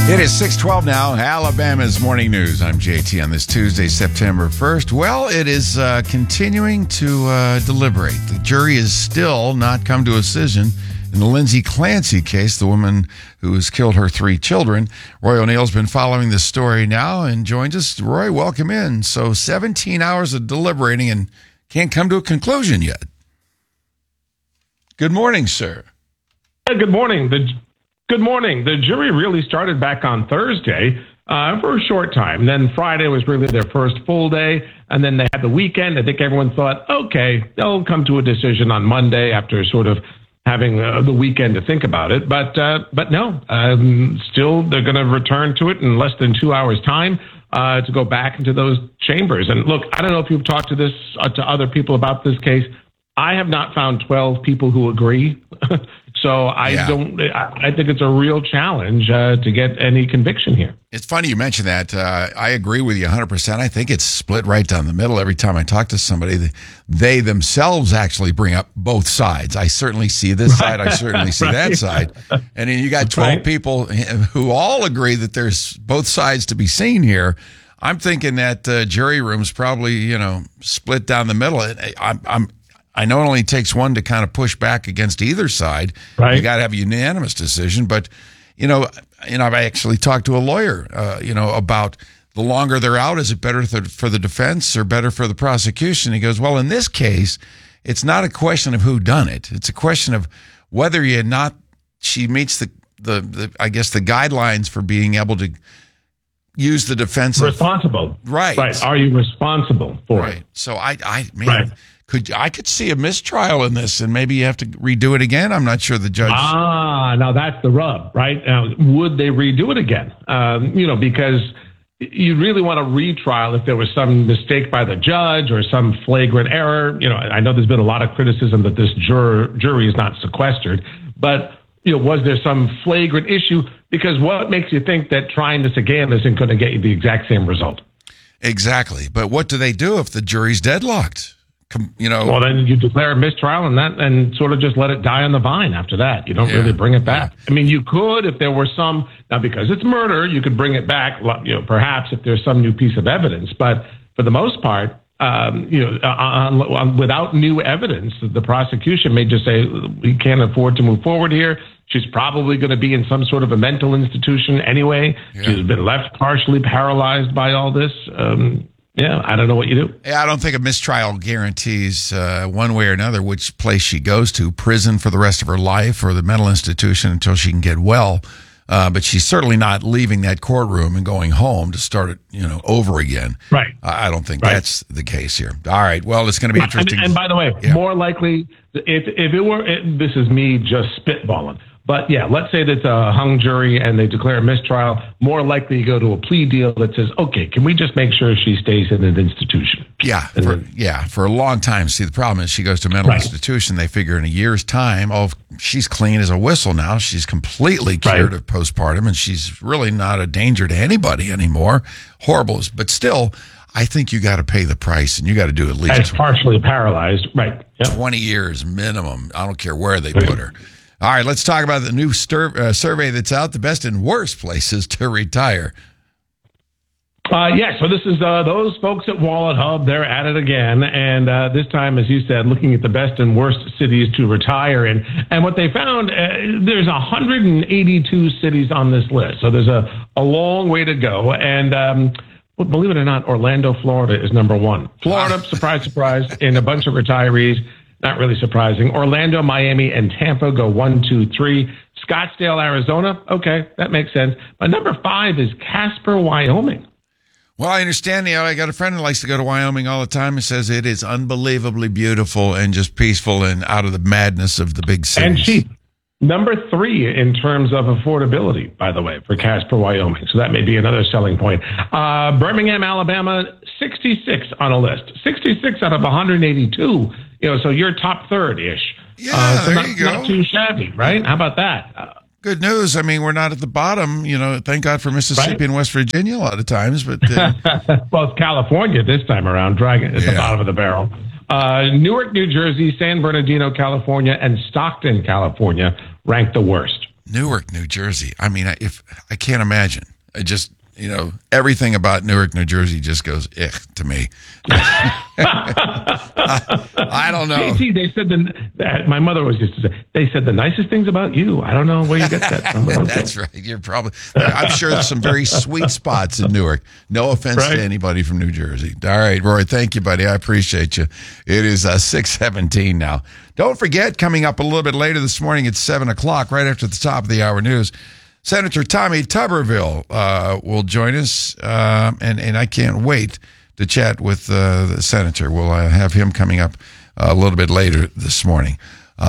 It is 6:12 now, Alabama's Morning News. I'm JT on this Tuesday, September 1st. Well, it is continuing to deliberate. The jury has still not come to a decision in the Lindsay Clancy case, the woman who has killed her 3 children. Roy O'Neill's been following this story now and joins us. Roy, welcome in. So 17 hours of deliberating and can't come to a conclusion yet. Good morning, sir. Good morning. Good morning. The jury really started back on Thursday for a short time. Then Friday was really their first full day. And then they had the weekend. I think everyone thought, okay, they'll come to a decision on Monday after sort of having the weekend to think about it. But no, still they're going to return to it in less than 2 hours' time to go back into those chambers. And look, I don't know if you've talked to other people about this case. I have not found 12 people who agree. So I think it's a real challenge to get any conviction here. It's funny you mentioned that. I agree with you 100%. I think it's split right down the middle. Every time I talk to somebody, they themselves actually bring up both sides. I certainly see this side. I certainly see that side. And then you got 12 people who all agree that there's both sides to be seen here. I'm thinking that jury room's probably, split down the middle. I know it only takes one to kind of push back against either side. Right. You got to have a unanimous decision. But, I've actually talked to a lawyer, about the longer they're out, is it better for the defense or better for the prosecution? He goes, well, in this case, it's not a question of who done it. It's a question of whether she meets the guidelines for being able to use the defense. Responsible. Right. Are you responsible for it? So I could see a mistrial in this, and maybe you have to redo it again. I'm not sure the judge. Now that's the rub, right? Now, would they redo it again? Because you really want a retrial if there was some mistake by the judge or some flagrant error. I know there's been a lot of criticism that this jury is not sequestered, but was there some flagrant issue? Because what makes you think that trying this again isn't going to get you the exact same result? Exactly. But what do they do if the jury's deadlocked? Well, then you declare a mistrial and sort of just let it die on the vine after that. You don't really bring it back. I mean, you could if there were now because it's murder, you could bring it back, perhaps if there's some new piece of evidence. But for the most part, without new evidence, the prosecution may just say, we can't afford to move forward here. She's probably going to be in some sort of a mental institution anyway. Yeah. She's been left partially paralyzed by all this. I don't know what you do. Yeah, I don't think a mistrial guarantees one way or another which place she goes to, prison for the rest of her life or the mental institution until she can get well. But she's certainly not leaving that courtroom and going home to start it, over again. Right. I don't think that's the case here. All right. Well, it's going to be interesting. And by the way, more likely, if it were, this is me just spitballing. But let's say that's a hung jury and they declare a mistrial. More likely you go to a plea deal that says, okay, can we just make sure she stays in an institution? For a long time. See, the problem is she goes to a mental institution. They figure in a year's time, she's clean as a whistle now. She's completely cured of postpartum, and she's really not a danger to anybody anymore. Horrible, but still, I think you got to pay the price, and you got to do at least. As partially paralyzed, right? 20 years minimum. I don't care where they put her. All right, let's talk about the new survey that's out, the best and worst places to retire. So this is those folks at WalletHub. They're at it again. And this time, as you said, looking at the best and worst cities to retire in. And what they found, there's 182 cities on this list. So there's a long way to go. And believe it or not, Orlando, Florida is number 1. Florida, surprise, surprise, in a bunch of retirees. Not really surprising. Orlando, Miami, and Tampa go 1, 2, 3. Scottsdale, Arizona. Okay, that makes sense. But number 5 is Casper, Wyoming. Well, I understand. I got a friend who likes to go to Wyoming all the time and says it is unbelievably beautiful and just peaceful and out of the madness of the big cities. And cheap. Number 3 in terms of affordability, by the way, for Casper, Wyoming. So that may be another selling point. Birmingham, Alabama, 66 on a list. 66 out of 182. So you're top third-ish. Yeah, there you go. Not too shabby, right? How about that? Good news. I mean, we're not at the bottom. Thank God for Mississippi and West Virginia a lot of times. But well, it's California this time around, dragging at the bottom of the barrel. Newark, New Jersey, San Bernardino, California, and Stockton, California, ranked the worst. Newark, New Jersey. I mean, if I can't imagine. I just, everything about Newark, New Jersey just goes to me. I don't know. JT, they said my mother was used to say, they said the nicest things about you. I don't know where you get that from. Okay. That's right. I'm sure there's some very sweet spots in Newark. No offense to anybody from New Jersey. All right, Roy, thank you, buddy. I appreciate you. It is 6:17 now. Don't forget, coming up a little bit later this morning at 7 o'clock, right after the top of the hour news, Senator Tommy Tuberville will join us, and I can't wait to chat with the senator. We'll have him coming up a little bit later this morning.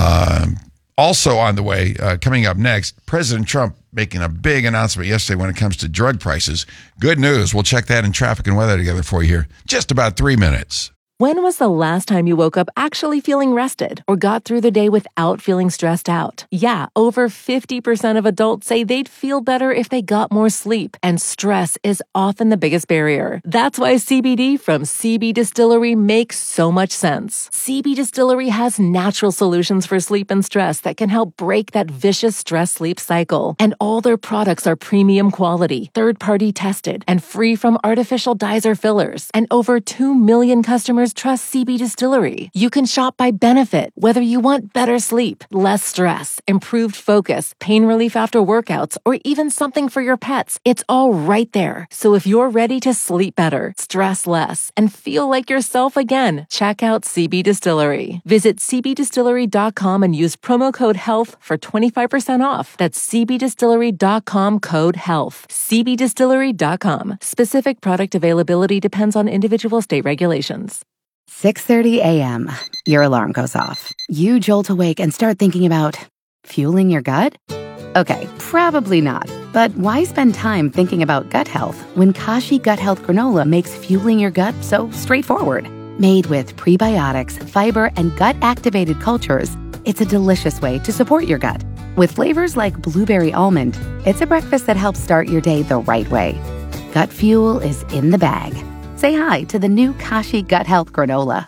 Also on the way, coming up next, President Trump making a big announcement yesterday when it comes to drug prices. Good news. We'll check that in traffic and weather together for you here. Just about 3 minutes. When was the last time you woke up actually feeling rested or got through the day without feeling stressed out? Yeah, over 50% of adults say they'd feel better if they got more sleep, and stress is often the biggest barrier. That's why CBD from CB Distillery makes so much sense. CB Distillery has natural solutions for sleep and stress that can help break that vicious stress-sleep cycle. And all their products are premium quality, third-party tested, and free from artificial dyes or fillers. And over 2 million customers trust CB Distillery. You can shop by benefit, whether you want better sleep, less stress, improved focus, pain relief after workouts, or even something for your pets. It's all right there. So if you're ready to sleep better, stress less, and feel like yourself again, check out CB Distillery. Visit cbdistillery.com and use promo code HEALTH for 25% off. That's cbdistillery.com, code HEALTH. cbdistillery.com. Specific product availability depends on individual state regulations. 6:30 a.m. Your alarm goes off. You jolt awake and start thinking about fueling your gut? Okay, probably not. But why spend time thinking about gut health when Kashi Gut Health Granola makes fueling your gut so straightforward? Made with prebiotics, fiber, and gut-activated cultures, it's a delicious way to support your gut. With flavors like blueberry almond, it's a breakfast that helps start your day the right way. Gut fuel is in the bag. Say hi to the new Kashi Gut Health Granola.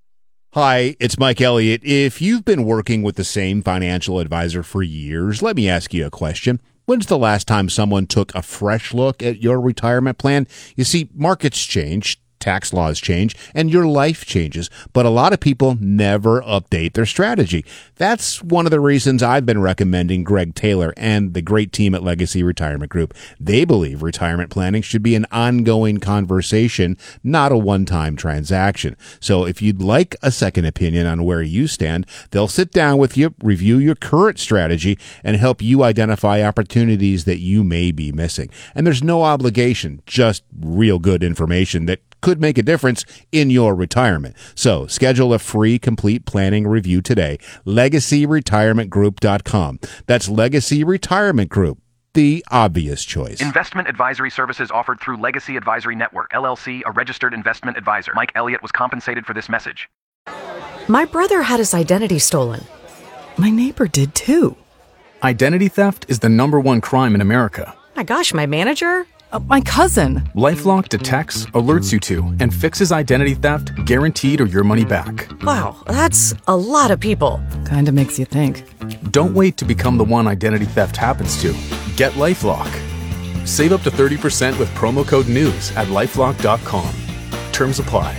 Hi, it's Mike Elliott. If you've been working with the same financial advisor for years, let me ask you a question. When's the last time someone took a fresh look at your retirement plan? You see, markets change, tax laws change, and your life changes, but a lot of people never update their strategy. That's one of the reasons I've been recommending Greg Taylor and the great team at Legacy Retirement Group. They believe retirement planning should be an ongoing conversation, not a one-time transaction. So if you'd like a second opinion on where you stand, they'll sit down with you, review your current strategy, and help you identify opportunities that you may be missing. And there's no obligation, just real good information that could make a difference in your retirement. So schedule a free complete planning review today. LegacyRetirementGroup.com. That's Legacy Retirement Group, the obvious choice. Investment advisory services offered through Legacy Advisory Network, LLC, a registered investment advisor. Mike Elliott was compensated for this message. My brother had his identity stolen. My neighbor did too. Identity theft is the #1 crime in America. My gosh, my manager? My cousin. LifeLock detects, alerts you to, and fixes identity theft guaranteed or your money back. Wow, that's a lot of people. Kinda makes you think. Don't wait to become the one identity theft happens to. Get LifeLock. Save up to 30% with promo code NEWS at LifeLock.com. Terms apply.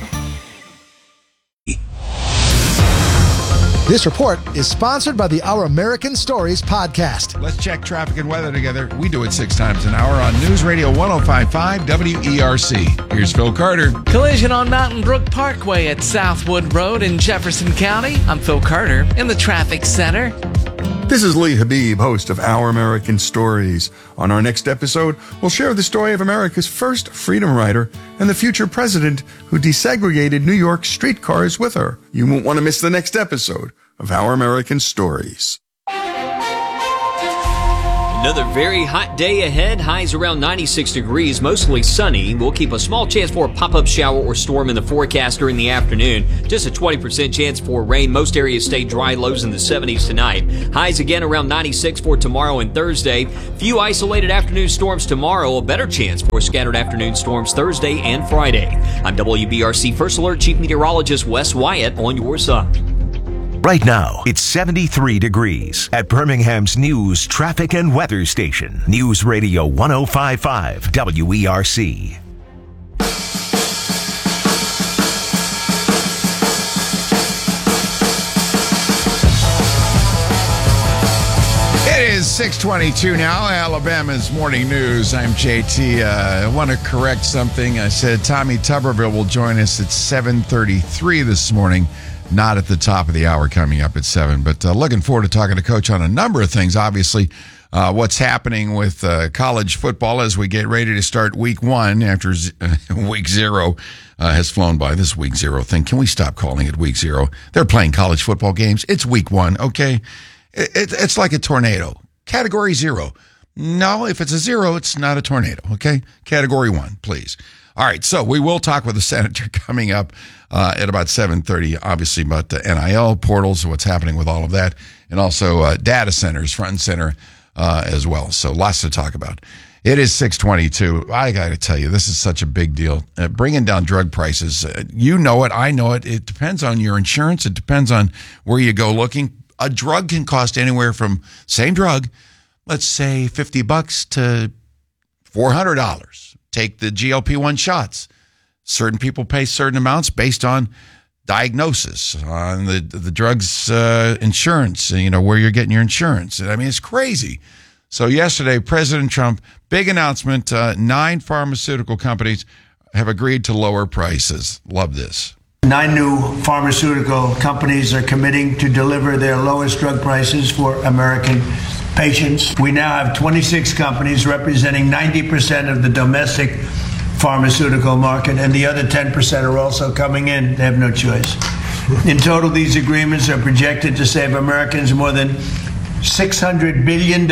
This report is sponsored by the Our American Stories podcast. Let's check traffic and weather together. We do it 6 times an hour on News Radio 105.5 WERC. Here's Phil Carter. Collision on Mountain Brook Parkway at Southwood Road in Jefferson County. I'm Phil Carter in the traffic center. This is Lee Habib, host of Our American Stories. On our next episode, we'll share the story of America's first freedom rider and the future president who desegregated New York streetcars with her. You won't want to miss the next episode of Our American Stories. Another very hot day ahead. Highs around 96 degrees, mostly sunny. We'll keep a small chance for a pop-up shower or storm in the forecast during the afternoon. Just a 20% chance for rain. Most areas stay dry, lows in the 70s tonight. Highs again around 96 for tomorrow and Thursday. Few isolated afternoon storms tomorrow. A better chance for scattered afternoon storms Thursday and Friday. I'm WBRC First Alert Chief Meteorologist Wes Wyatt on your side. Right now, it's 73 degrees at Birmingham's News, Traffic, and Weather Station. News Radio 105.5 WERC. It is 6:22 now, Alabama's Morning News. I'm JT. I want to correct something. I said Tommy Tuberville will join us at 7:33 this morning, not at the top of the hour coming up at 7. But looking forward to talking to Coach on a number of things. Obviously, what's happening with college football as we get ready to start week 1 after week 0 has flown by. This week 0 thing, can we stop calling it week 0? They're playing college football games. It's week 1, okay? It's like a tornado. Category 0. No, if it's a 0, it's not a tornado, okay? Category 1, please. All right, so we will talk with the senator coming up at about 7:30, obviously, about the NIL portals, what's happening with all of that, and also data centers front and center as well. So lots to talk about. It is 6:22. I got to tell you, this is such a big deal. Bringing down drug prices, you know it, I know it. It depends on your insurance. It depends on where you go looking. A drug can cost anywhere from, same drug, let's say $50 to $400. Take the GLP-1 shots. Certain people pay certain amounts based on diagnosis, on the drug's insurance, where you're getting your insurance. I mean, it's crazy. So yesterday, President Trump, big announcement, 9 pharmaceutical companies have agreed to lower prices. Love this. 9 new pharmaceutical companies are committing to deliver their lowest drug prices for American patients. We now have 26 companies representing 90% of the domestic pharmaceutical market, and the other 10% are also coming in. They have no choice. In total, these agreements are projected to save Americans more than $600 billion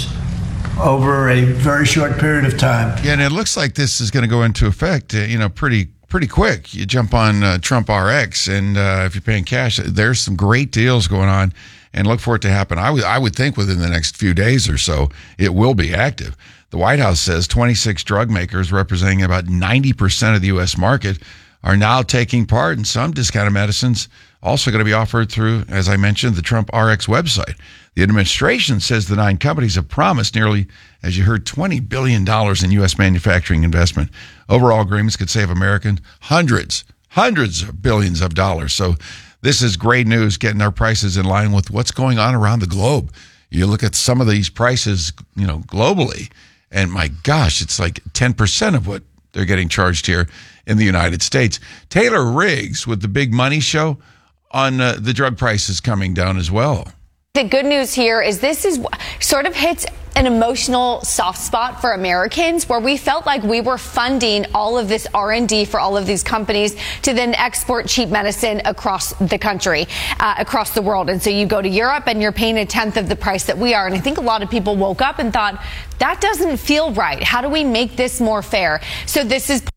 over a very short period of time. Yeah, and it looks like this is going to go into effect, pretty quick. You jump on Trump RX, and if you're paying cash, there's some great deals going on, and look for it to happen. I would think within the next few days or so, it will be active. The White House says 26 drug makers representing about 90% of the U.S. market are now taking part in some discounted medicines, also going to be offered through, as I mentioned, the Trump RX website. The administration says the 9 companies have promised nearly, as you heard, $20 billion in U.S. manufacturing investment. Overall agreements could save Americans hundreds of billions of dollars. So this is great news, getting our prices in line with what's going on around the globe. You look at some of these prices, globally, and my gosh, it's like 10% of what they're getting charged here in the United States. Taylor Riggs with the Big Money Show on the drug prices coming down as well. The good news here is this is sort of hits an emotional soft spot for Americans, where we felt like we were funding all of this R&D for all of these companies to then export cheap medicine across the country, across the world. And so you go to Europe and you're paying 1/10 of the price that we are. And I think a lot of people woke up and thought, that doesn't feel right. How do we make this more fair? So this is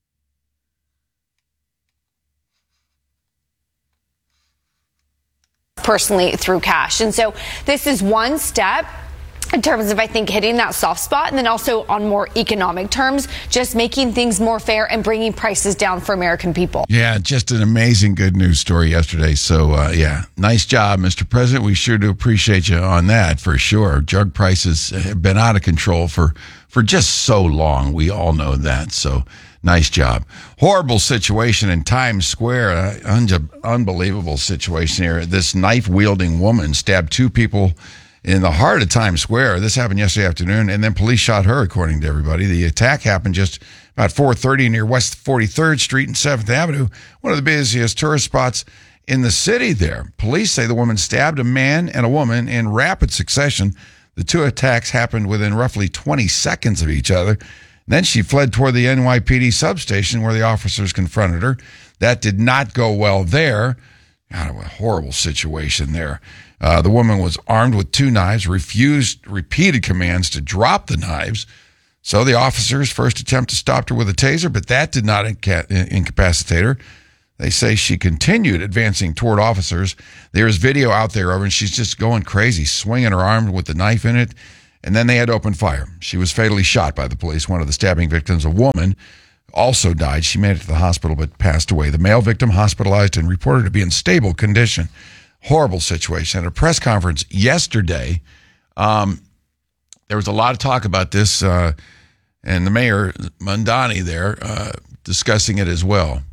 personally through cash. And so this is one step in terms of, I think, hitting that soft spot, and then also on more economic terms, just making things more fair and bringing prices down for American people. Yeah, just an amazing good news story yesterday. So, nice job, Mr. President. We sure do appreciate you on that, for sure. Drug prices have been out of control for just so long. We all know that. So, nice job. Horrible situation in Times Square. Unbelievable situation here. This knife-wielding woman stabbed 2 people in the heart of Times Square. This happened yesterday afternoon, and then police shot her, according to everybody. The attack happened just about 4:30 near West 43rd Street and 7th Avenue, one of the busiest tourist spots in the city there. Police say the woman stabbed a man and a woman in rapid succession. The 2 attacks happened within roughly 20 seconds of each other. Then she fled toward the NYPD substation where the officers confronted her. That did not go well there. God, a horrible situation there. The woman was armed with 2 knives, refused repeated commands to drop the knives. So the officers first attempt to stop her with a taser, but that did not incapacitate her. They say she continued advancing toward officers. There's video out there of her, and she's just going crazy, swinging her arm with the knife in it. And then they had to open fire. She was fatally shot by the police. One of the stabbing victims, a woman, also died. She made it to the hospital but passed away. The male victim hospitalized and reported to be in stable condition. Horrible situation. At a press conference yesterday, there was a lot of talk about this, and the mayor, Mamdani, there, discussing it as well.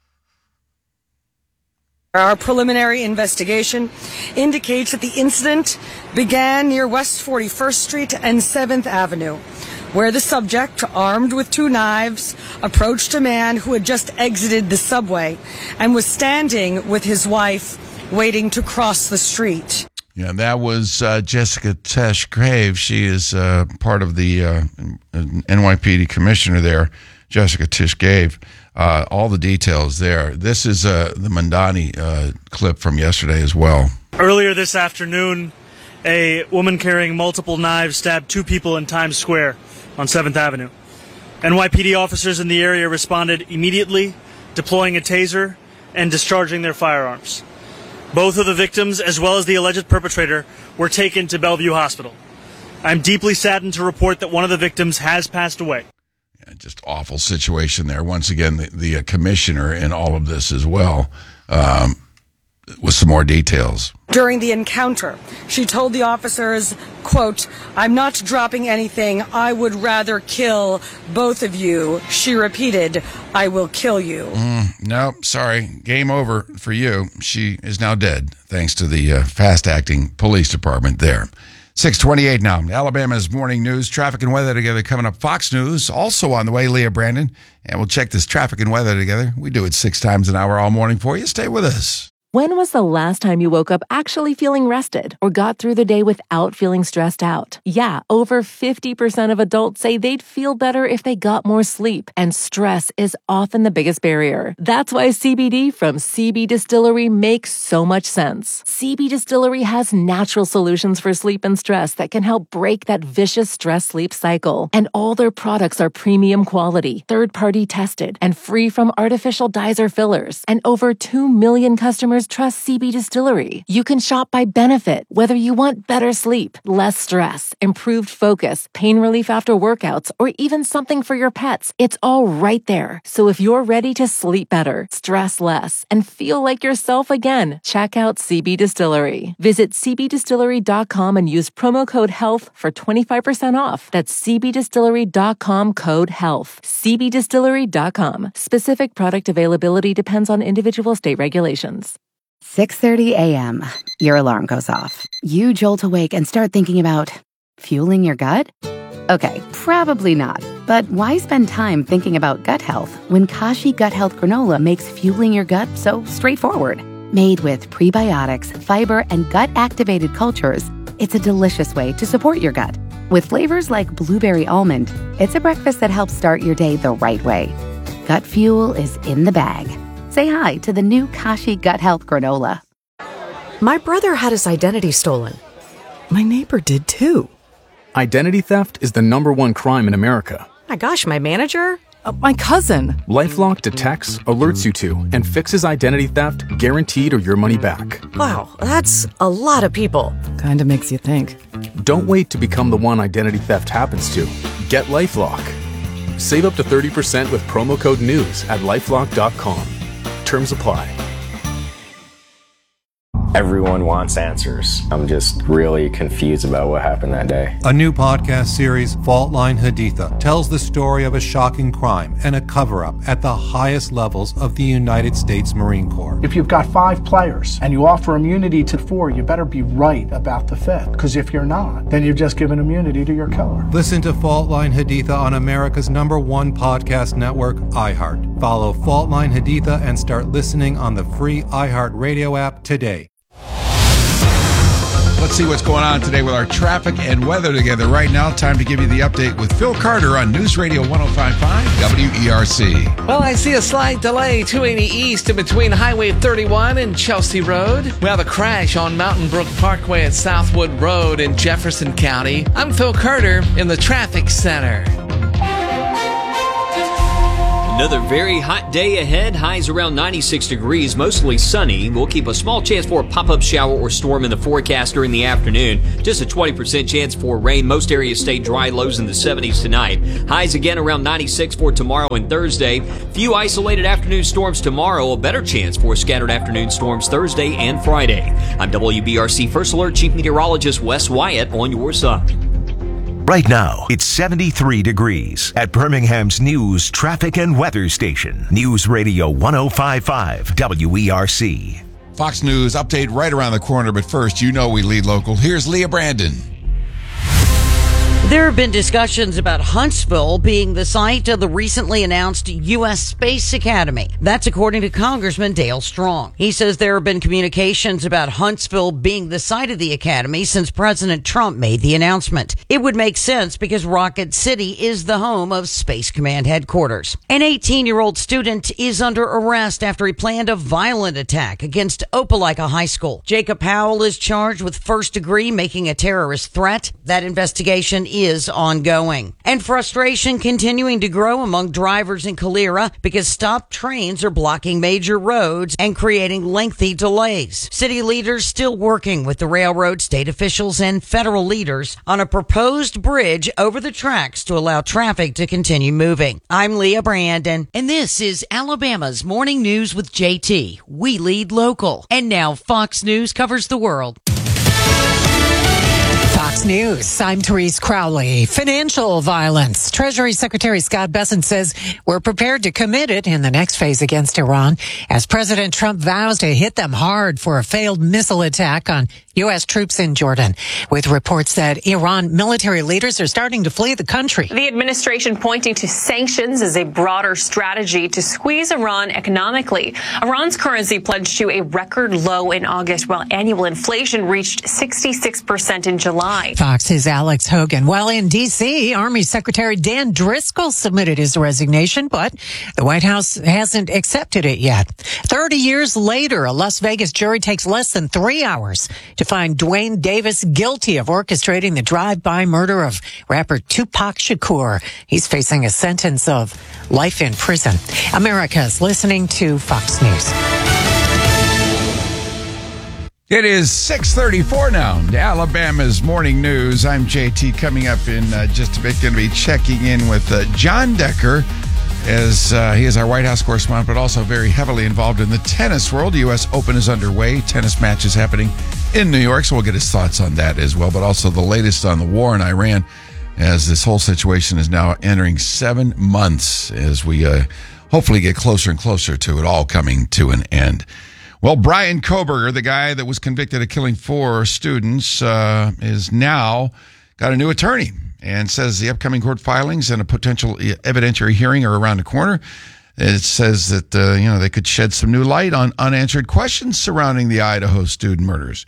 Our preliminary investigation indicates that the incident began near West 41st Street and 7th Avenue, where the subject, armed with 2 knives, approached a man who had just exited the subway and was standing with his wife waiting to cross the street. Yeah, that was Jessica Tish Graves. She is part of the NYPD commissioner there, Jessica Tish Graves. All the details there. This is the Mamdani clip from yesterday as well. Earlier this afternoon, a woman carrying multiple knives stabbed 2 people in Times Square on 7th Avenue. NYPD officers in the area responded immediately, deploying a taser and discharging their firearms. Both of the victims, as well as the alleged perpetrator, were taken to Bellevue Hospital. I'm deeply saddened to report that one of the victims has passed away. Yeah, just awful situation there. Once again, the commissioner in all of this as well, with some more details. During the encounter, she told the officers, quote, "I'm not dropping anything. I would rather kill both of you." She repeated, "I will kill you." No, sorry. Game over for you. She is now dead, thanks to the fast-acting police department there. 6:28 now. Alabama's morning news, traffic and weather together coming up. Fox News also on the way, Leah Brandon. And we'll check this traffic and weather together. We do it 6 times an hour all morning for you. Stay with us. When was the last time you woke up actually feeling rested or got through the day without feeling stressed out? Yeah, over 50% of adults say they'd feel better if they got more sleep, and stress is often the biggest barrier. That's why CBD from CB Distillery makes so much sense. CB Distillery has natural solutions for sleep and stress that can help break that vicious stress-sleep cycle. And all their products are premium quality, third-party tested, and free from artificial dyes or fillers. And over 2 million customers trust CB Distillery. You can shop by benefit, whether you want better sleep, less stress, improved focus, pain relief after workouts, or even something for your pets. It's all right there. So if you're ready to sleep better, stress less, and feel like yourself again, check out CB Distillery. Visit cbdistillery.com and use promo code HEALTH for 25% off. That's cbdistillery.com, code HEALTH. cbdistillery.com. Specific product availability depends on individual state regulations. 6:30 a.m. Your alarm goes off. You jolt awake and start thinking about fueling your gut? Okay, probably not. But why spend time thinking about gut health when Kashi Gut Health Granola makes fueling your gut so straightforward? Made with prebiotics, fiber, and gut-activated cultures, it's a delicious way to support your gut. With flavors like blueberry almond, it's a breakfast that helps start your day the right way. Gut fuel is in the bag. Say hi to the new Kashi Gut Health Granola. My brother had his identity stolen. My neighbor did too. Identity theft is the #1 crime in America. My gosh, my manager? My cousin. LifeLock detects, alerts you to, and fixes identity theft guaranteed or your money back. Wow, that's a lot of people. Kinda makes you think. Don't wait to become the one identity theft happens to. Get LifeLock. Save up to 30% with promo code NEWS at LifeLock.com. Terms apply. Everyone wants answers. I'm just really confused about what happened that day. A new podcast series, Fault Line Haditha, tells the story of a shocking crime and a cover-up at the highest levels of the United States Marine Corps. If you've got 5 players and you offer immunity to 4, you better be right about the 5th. Because if you're not, then you've just given immunity to your killer. Listen to Fault Line Haditha on America's #1 podcast network, iHeart. Follow Fault Line Haditha and start listening on the free iHeart Radio app today. Let's see what's going on today with our traffic and weather together. Right now, time to give you the update with Phil Carter on News Radio 105.5 WERC. Well, I see a slight delay 280 east in between Highway 31 and Chelsea Road. We have a crash on Mountain Brook Parkway at Southwood Road in Jefferson County. I'm Phil Carter in the traffic center. Another very hot day ahead. Highs around 96 degrees, mostly sunny. We'll keep a small chance for a pop-up shower or storm in the forecast during the afternoon. Just a 20% chance for rain. Most areas stay dry, lows in the 70s tonight. Highs again around 96 for tomorrow and Thursday. Few isolated afternoon storms tomorrow. A better chance for scattered afternoon storms Thursday and Friday. I'm WBRC First Alert Chief Meteorologist Wes Wyatt on your side. Right now, it's 73 degrees at Birmingham's news, traffic, and weather station. News Radio 105.5 WERC. Fox News update right around the corner, but first, you know we lead local. Here's Leah Brandon. There have been discussions about Huntsville being the site of the recently announced U.S. Space Academy. That's according to Congressman Dale Strong. He says there have been communications about Huntsville being the site of the academy since President Trump made the announcement. It would make sense because Rocket City is the home of Space Command headquarters. An 18-year-old student is under arrest after he planned a violent attack against Opelika High School. Jacob Powell is charged with first-degree making a terrorist threat. That investigation is ongoing. And frustration continuing to grow among drivers in Calera because stopped trains are blocking major roads and creating lengthy delays. City leaders still working with the railroad, state officials, and federal leaders on a proposed bridge over the tracks to allow traffic to continue moving. I'm Leah Brandon, and this is Alabama's Morning News with JT. We lead local. And now Fox News covers the world. Fox News, I'm Therese Crowley. Financial violence. Treasury Secretary Scott Bessent says we're prepared to commit it in the next phase against Iran as President Trump vows to hit them hard for a failed missile attack on U.S. troops in Jordan, with reports that Iran military leaders are starting to flee the country. The administration pointing to sanctions as a broader strategy to squeeze Iran economically. Iran's currency plunged to a record low in August, while annual inflation reached 66% in July. Fox's Alex Hogan. While in D.C., Army Secretary Dan Driscoll submitted his resignation, but the White House hasn't accepted it yet. 30 years later, a Las Vegas jury takes less than 3 hours to find Dwayne Davis guilty of orchestrating the drive-by murder of rapper Tupac Shakur. He's facing a sentence of life in prison. America's listening to Fox News. It is 6:34 now. Alabama's Morning News. I'm JT. Coming up in just a bit, going to be checking in with John Decker, as he is our White House correspondent, but also very heavily involved in the tennis world. The U.S. Open is underway. Tennis matches happening in New York, so we'll get his thoughts on that as well, but also the latest on the war in Iran, as this whole situation is now entering 7 months as we hopefully get closer and closer to it all coming to an end. Well, Bryan Kohberger, the guy that was convicted of killing 4 students, is now got a new attorney and says the upcoming court filings and a potential evidentiary hearing are around the corner. It says that, they could shed some new light on unanswered questions surrounding the Idaho student murders.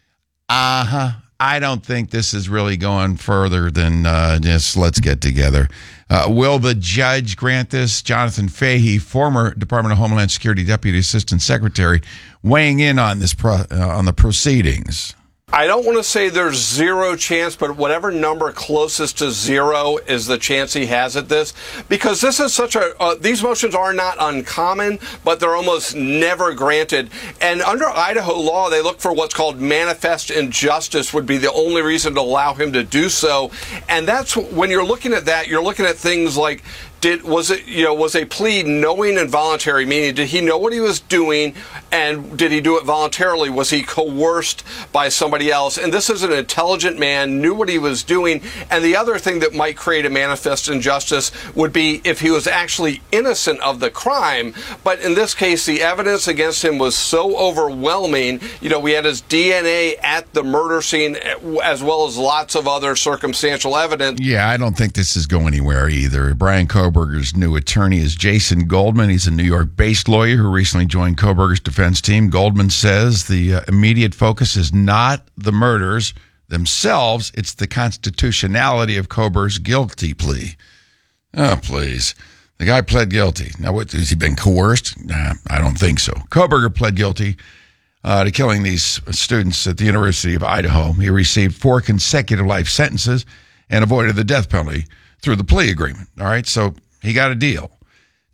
I don't think this is really going further than just let's get together. Will the judge grant this? Jonathan Fahey, former Department of Homeland Security Deputy Assistant Secretary, weighing in on this on the proceedings. I don't want to say there's zero chance, but whatever number closest to zero is the chance he has at this, because this is such these motions are not uncommon, but they're almost never granted. And under Idaho law, they look for what's called manifest injustice would be the only reason to allow him to do so. And that's when you're looking at that, you're looking at things like, was a plea knowing and voluntary? Meaning, did he know what he was doing, and did he do it voluntarily? Was he coerced by somebody else? And this is an intelligent man, knew what he was doing. And the other thing that might create a manifest injustice would be if he was actually innocent of the crime. But in this case, the evidence against him was so overwhelming. We had his DNA at the murder scene, as well as lots of other circumstantial evidence. Yeah, I don't think this is going anywhere either. Bryan Kohberger's new attorney is Jason Goldman. He's a New York-based lawyer who recently joined Kohberger's defense team. Goldman says the immediate focus is not the murders themselves, it's the constitutionality of Kohberger's guilty plea. Oh, please. The guy pled guilty. Now, what, has he been coerced? Nah, I don't think so. Kohberger pled guilty to killing these students at the University of Idaho. He received 4 consecutive life sentences and avoided the death penalty through the plea agreement. All right, so he got a deal.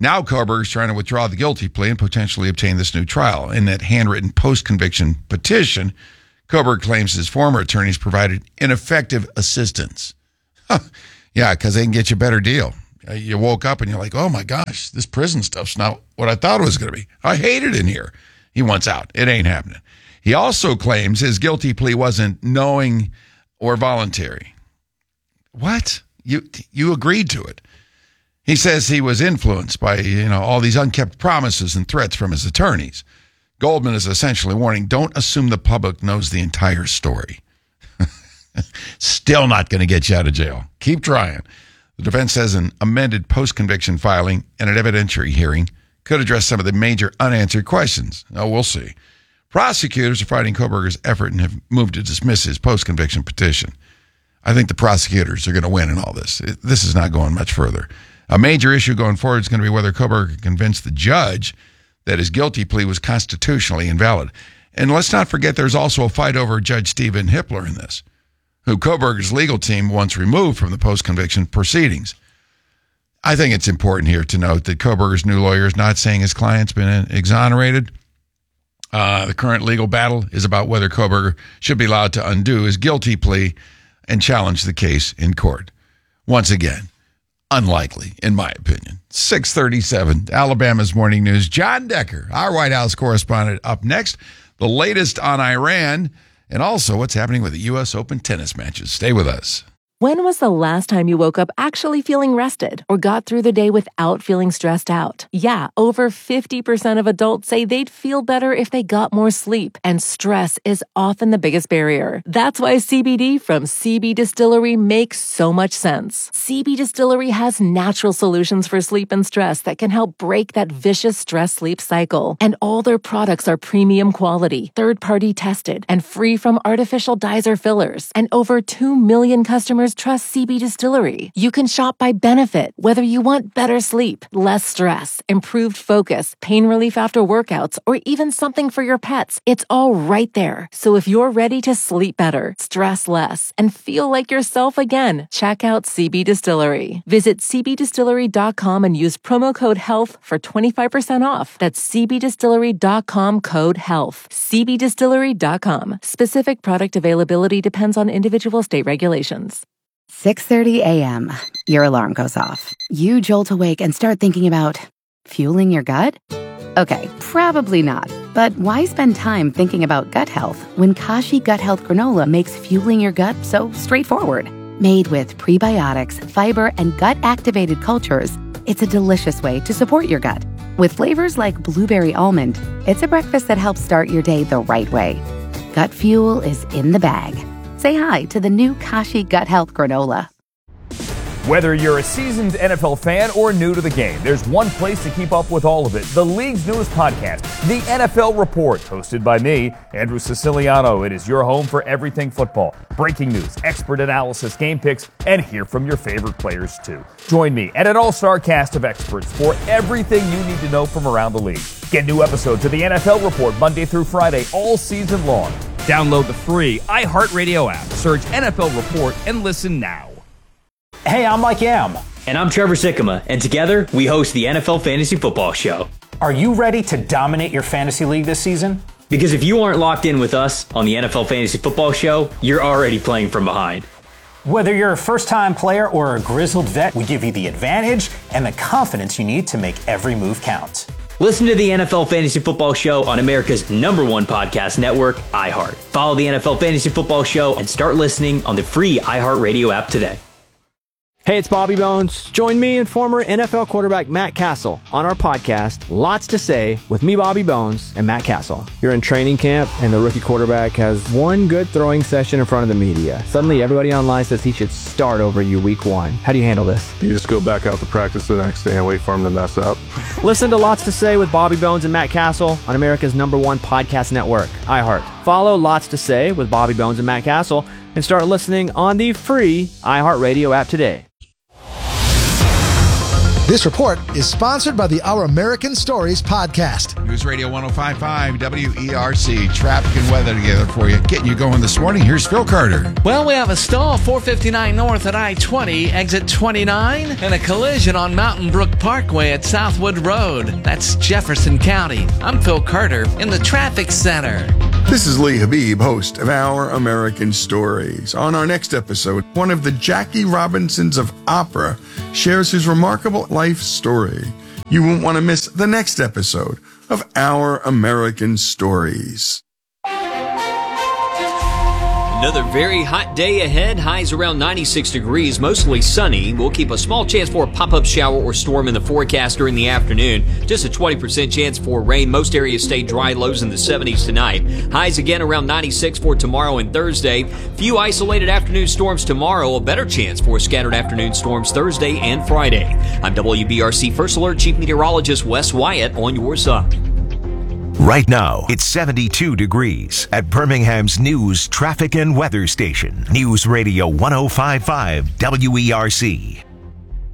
Now Koberger's trying to withdraw the guilty plea and potentially obtain this new trial. In that handwritten post-conviction petition, Koberger claims his former attorneys provided ineffective assistance. Yeah, because they can get you a better deal. You woke up and you're like, oh my gosh, this prison stuff's not what I thought it was going to be. I hate it in here. He wants out. It ain't happening. He also claims his guilty plea wasn't knowing or voluntary. What? You agreed to it. He says he was influenced by, all these unkept promises and threats from his attorneys. Goldman is essentially warning, don't assume the public knows the entire story. Still not going to get you out of jail. Keep trying. The defense says an amended post-conviction filing and an evidentiary hearing could address some of the major unanswered questions. Oh, we'll see. Prosecutors are fighting Koberger's effort and have moved to dismiss his post-conviction petition. I think the prosecutors are going to win in all this. This is not going much further. A major issue going forward is going to be whether Koberger can convince the judge that his guilty plea was constitutionally invalid. And let's not forget there's also a fight over Judge Stephen Hippler in this, who Koberger's legal team wants removed from the post-conviction proceedings. I think it's important here to note that Koberger's new lawyer is not saying his client's been exonerated. The current legal battle is about whether Koberger should be allowed to undo his guilty plea and challenge the case in court. Once again, unlikely, in my opinion. 637, Alabama's Morning News. John Decker, our White House correspondent, up next. The latest on Iran and also what's happening with the U.S. Open tennis matches. Stay with us. When was the last time you woke up actually feeling rested or got through the day without feeling stressed out? Yeah, over 50% of adults say they'd feel better if they got more sleep, and stress is often the biggest barrier. That's why CBD from CB Distillery makes so much sense. CB Distillery has natural solutions for sleep and stress that can help break that vicious stress-sleep cycle. And all their products are premium quality, third-party tested, and free from artificial dyes or fillers. And over 2 million customers trust CB Distillery. You can shop by benefit, whether you want better sleep, less stress, improved focus, pain relief after workouts, or even something for your pets. It's all right there. So if you're ready to sleep better, stress less, and feel like yourself again, check out CB Distillery. Visit cbdistillery.com and use promo code HEALTH for 25% off. That's cbdistillery.com code HEALTH. cbdistillery.com. Specific product availability depends on individual state regulations. 6:30 a.m. Your alarm goes off. You jolt awake and start thinking about fueling your gut? Okay, probably not. But why spend time thinking about gut health when Kashi Gut Health Granola makes fueling your gut so straightforward? Made with prebiotics, fiber, and gut-activated cultures, it's a delicious way to support your gut. With flavors like blueberry almond, it's a breakfast that helps start your day the right way. Gut fuel is in the bag. Say hi to the new Kashi Gut Health Granola. Whether you're a seasoned NFL fan or new to the game, there's one place to keep up with all of it. The league's newest podcast, The NFL Report, hosted by me, Andrew Siciliano. It is your home for everything football. Breaking news, expert analysis, game picks, and hear from your favorite players too. Join me and an all-star cast of experts for everything you need to know from around the league. Get new episodes of The NFL Report Monday through Friday all season long. Download the free iHeartRadio app. Search NFL Report and listen now. Hey, I'm Mike Yam. And I'm Trevor Sikkema, and together we host the NFL Fantasy Football Show. Are you ready to dominate your fantasy league this season? Because if you aren't locked in with us on the NFL Fantasy Football Show, you're already playing from behind. Whether you're a first-time player or a grizzled vet, we give you the advantage and the confidence you need to make every move count. Listen to the NFL Fantasy Football Show on America's #1 podcast network, iHeart. Follow the NFL Fantasy Football Show and start listening on the free iHeartRadio app today. Hey, it's Bobby Bones. Join me and former NFL quarterback Matt Castle on our podcast, Lots to Say, with me, Bobby Bones, and Matt Castle. You're in training camp, and the rookie quarterback has one good throwing session in front of the media. Suddenly, everybody online says he should start over you week one. How do you handle this? You just go back out to practice the next day and wait for him to mess up. Listen to Lots to Say with Bobby Bones and Matt Castle on America's #1 podcast network, iHeart. Follow Lots to Say with Bobby Bones and Matt Castle and start listening on the free iHeartRadio app today. This report is sponsored by the Our American Stories podcast. News Radio 105.5 WERC. Traffic and weather together for you. Getting you going this morning. Here's Phil Carter. Well, we have a stall 459 north at I-20, exit 29, and a collision on Mountain Brook Parkway at Southwood Road. That's Jefferson County. I'm Phil Carter in the traffic center. This is Lee Habib, host of Our American Stories. On our next episode, one of the Jackie Robinsons of opera shares his remarkable life story. You won't want to miss the next episode of Our American Stories. Another very hot day ahead. Highs around 96 degrees, mostly sunny. We'll keep a small chance for a pop-up shower or storm in the forecast during the afternoon. Just a 20% chance for rain. Most areas stay dry, lows in the 70s tonight. Highs again around 96 for tomorrow and Thursday. Few isolated afternoon storms tomorrow. A better chance for scattered afternoon storms Thursday and Friday. I'm WBRC First Alert Chief Meteorologist Wes Wyatt on your side. Right now, it's 72 degrees at Birmingham's news, traffic, and weather station. News Radio 105.5 WERC.